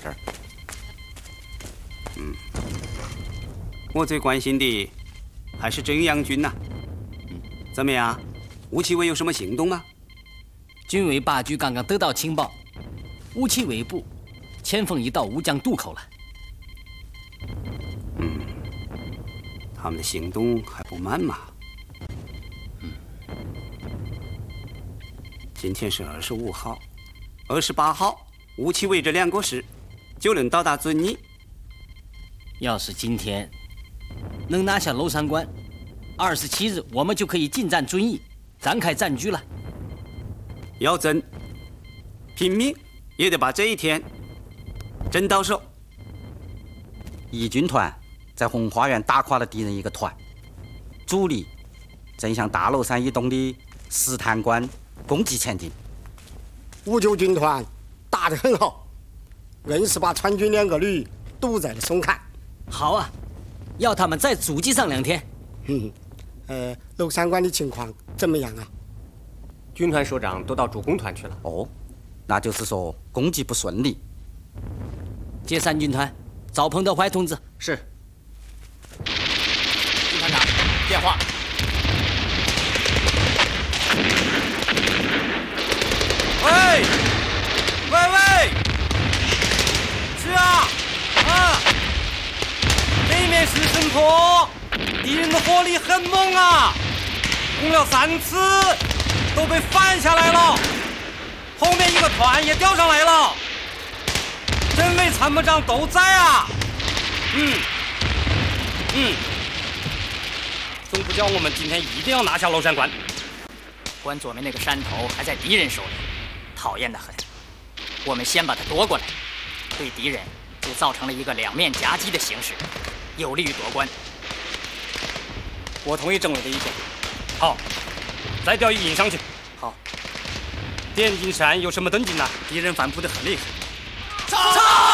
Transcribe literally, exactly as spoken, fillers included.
这儿。 嗯，我最关心的还是真阳军呐。嗯，怎么样？吴奇伟有什么行动吗？ 军委八局刚刚得到情报，吴奇伟部前锋已到乌江渡口了。 嗯，他们的行动还不慢嘛。嗯，今天是二十五号，二十八号，吴奇伟这两个师就能到达遵义。 要是今天能拿下娄山关，二十七日我们就可以进占遵义，展开战局了。 要争，拼命也得把这一天争到手。 义军团在红花园打垮了敌人一个团，主力正向大娄山以东的石潭关攻击前进。 五九军团打得很好，硬是把川军两个旅堵在了松坎。 好啊，要他们再阻击上两天。 嗯，呃，娄山关的情况怎么样啊？ 军团首长都到主攻团去了。 哦，那就是说攻击不顺利。 接三军团，找彭德怀同志。 是。军团长，电话。 喂，喂喂，是啊，啊，北面是城坡，敌人的火力很猛啊，攻了三次都被反下来了，后面一个团也调上来了，政委参谋长都在啊，嗯，嗯，总部叫我们今天一定要拿下娄山关。 关左面那个山头还在敌人手里，讨厌得很。我们先把它夺过来，对敌人就造成了一个两面夹击的形势，有利于夺关。 我同意政委的意见。好，再调一营上去。 好。 点金山有什么动静呢？ 敌人反扑得很厉害。 上！